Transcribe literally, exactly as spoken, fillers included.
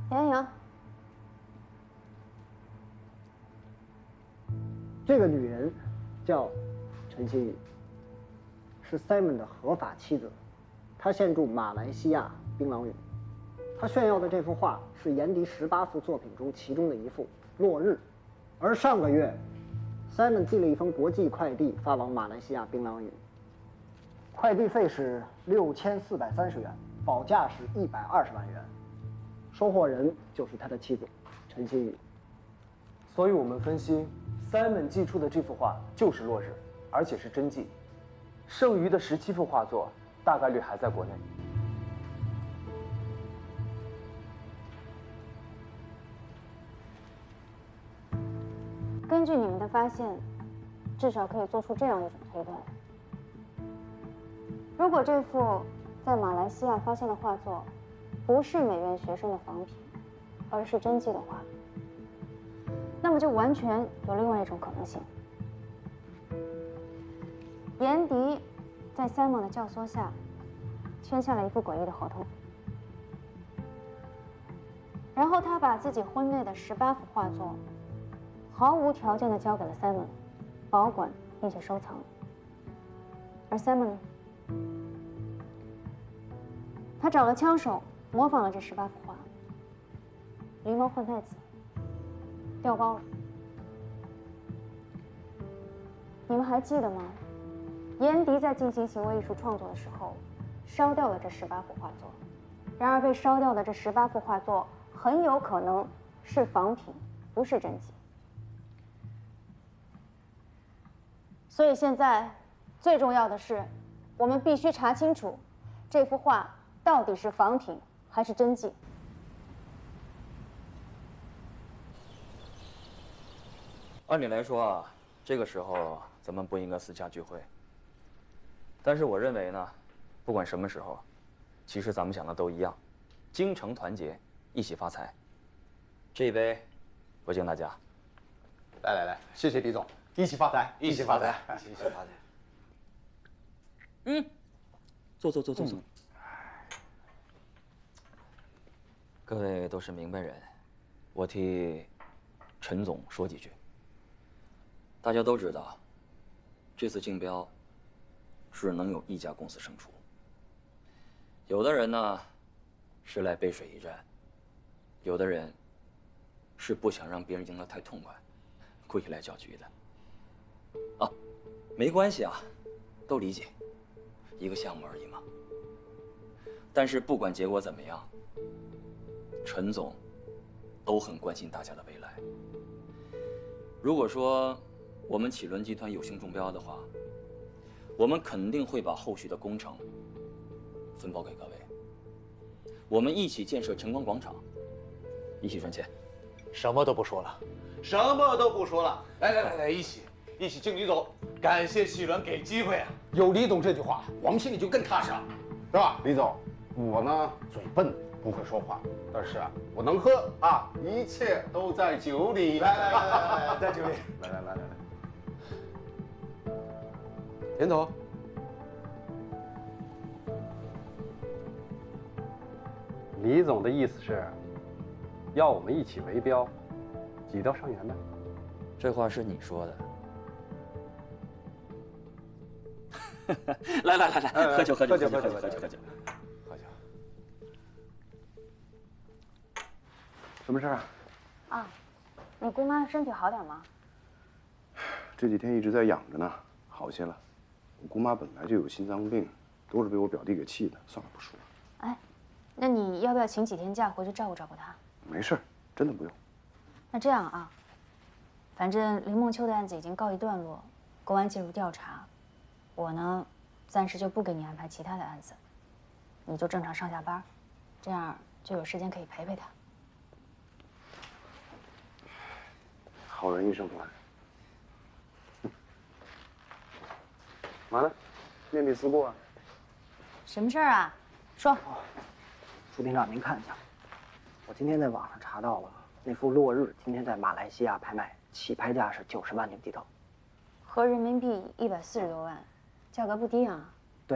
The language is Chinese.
杨洋， 这个女人叫陈希雨，是 Simon 的合法妻子，她现住马来西亚槟榔屿。她炫耀的这幅画是严迪十八幅作品中其中的一幅《落日》，而上个月 ，Simon 寄了一封国际快递发往马来西亚槟榔屿，快递费是六千四百三十元，保价是一百二十万元，收货人就是他的妻子陈希雨。 所以我们分析 ，Simon 寄出的这幅画就是落日，而且是真迹，剩余的十七幅画作大概率还在国内。 根据你们的发现，至少可以做出这样一种推断：如果这幅在马来西亚发现的画作不是美院学生的仿品，而是真迹的话，那么就完全有另外一种可能性。严迪在 Simon 的教唆下签下了一副诡异的合同，然后他把自己婚内的十八幅画作 毫无条件地交给了 Simon， 保管并且收藏。而 Simon 呢，他找了枪手，模仿了这十八幅画，狸猫换太子，调包了。你们还记得吗？严迪在进行行为艺术创作的时候，烧掉了这十八幅画作。然而被烧掉的这十八幅画作很有可能是仿品，不是真迹。 所以现在最重要的是，我们必须查清楚这幅画到底是仿品还是真迹。 按理来说啊，这个时候咱们不应该私下聚会。但是我认为呢，不管什么时候，其实咱们想的都一样，精诚团结，一起发财。这一杯，我敬大家。 来来来，谢谢李总。 一起发财， 一起发财， 一起发财。 嗯，坐坐坐坐坐。各位都是明白人，我替陈总说几句。大家都知道，这次竞标是能有一家公司胜出。有的人呢是来背水一战，有的人是不想让别人赢得太痛快，故意来搅局的。 啊，没关系啊，都理解，一个项目而已嘛。但是不管结果怎么样，陈总都很关心大家的未来。如果说我们启伦集团有幸中标的话，我们肯定会把后续的工程分包给各位。我们一起建设晨光广场，一起赚钱。 什么都不说了，什么都不说了，来来来来，一起。 一起敬李总，感谢喜伦给机会啊！有李总这句话，我们心里就更踏实了，是吧？李总，我呢嘴笨，不会说话，但是啊，我能喝啊，一切都在酒里。来来来来来，在酒里。来来来来来，田总， 李总的意思是，要我们一起围标，挤到上元呗？ 这话是你说的。 来来来来，喝酒喝酒喝酒喝酒喝酒喝酒喝酒。 什么事儿啊？ 啊，你姑妈身体好点吗？ 这几天一直在养着呢，好些了。我姑妈本来就有心脏病，都是被我表弟给气的。算了，不说了。 哎，那你要不要请几天假回去照顾照顾她？ 没事，真的不用。 那这样啊，反正林梦秋的案子已经告一段落，公安介入调查。 我呢，暂时就不给你安排其他的案子，你就正常上下班，这样就有时间可以陪陪他。 好人一生欢。嘛呢？面壁思过啊？ 什么事儿啊？说。 朱厅长，您看一下，我今天在网上查到了那幅《落日》，今天在马来西亚拍卖，起拍价是九十万纽币头， 合人民币一百四十多万。 价格不低啊！